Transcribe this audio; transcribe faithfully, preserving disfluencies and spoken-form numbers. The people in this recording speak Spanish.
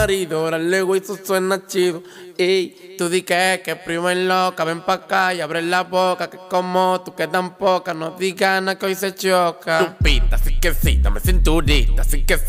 marido, órale, güey, eso suena chido. Ey, tú di que, que primo es loca, ven pa' acá y abre la boca, que como tú que tan poca, no digas nada que hoy se choca. Lupita, sí que sí, dame cinturita, sí que sí.